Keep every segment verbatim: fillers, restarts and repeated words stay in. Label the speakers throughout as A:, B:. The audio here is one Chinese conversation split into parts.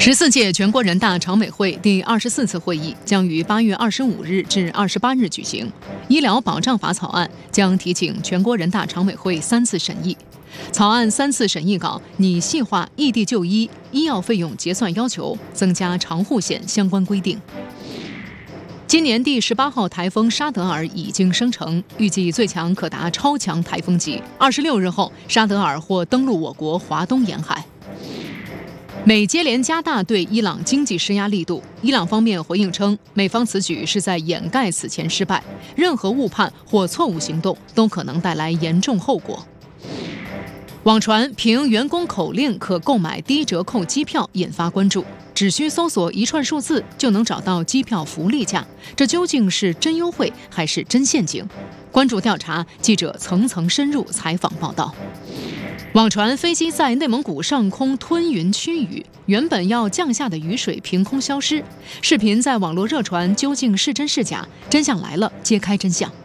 A: 十四届全国人大常委会第二十四次会议将于八月二十五日至二十八日举行。医疗保障法草案将提请全国人大常委会三次审议。草案三次审议稿拟细化异地就医、医药费用结算要求，增加长护险相关规定。今年第十八号台风沙德尔已经生成，预计最强可达超强台风级。二十六日后，沙德尔或登陆我国华东沿海。美接连加大对伊朗经济施压力度，伊朗方面回应称，美方此举是在掩盖此前失败，任何误判或错误行动都可能带来严重后果。网传凭员工口令可购买低折扣机票引发关注，只需搜索一串数字就能找到机票福利价，这究竟是真优惠还是真陷阱？关注调查，记者层层深入采访报道。网传飞机在内蒙古上空吞云驱雨，原本要降下的雨水凭空消失。视频在网络热传，究竟是真是假？真相来了，揭开真相。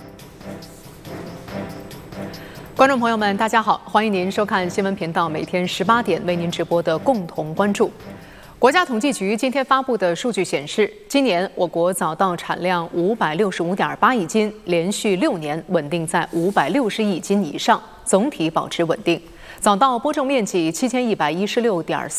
A: 观众朋友们，大家好，欢迎您收看新闻频道每天十八点为您直播的共同关注。国家统计局今天发布的数据显示，今年我国早稻产量五百六十五点八亿斤，连续六年稳定在五百六十亿斤以上，总体保持稳定。早稻播种面积七千一百一十六点